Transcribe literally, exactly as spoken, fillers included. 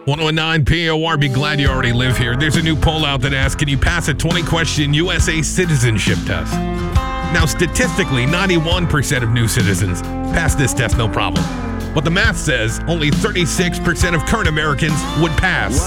one oh nine P O R, be glad you already live here. There's a new poll out that asks, can you pass a twenty-question U S A citizenship test? Now, statistically, ninety-one percent of new citizens pass this test no problem. But the math says only thirty-six percent of current Americans would pass.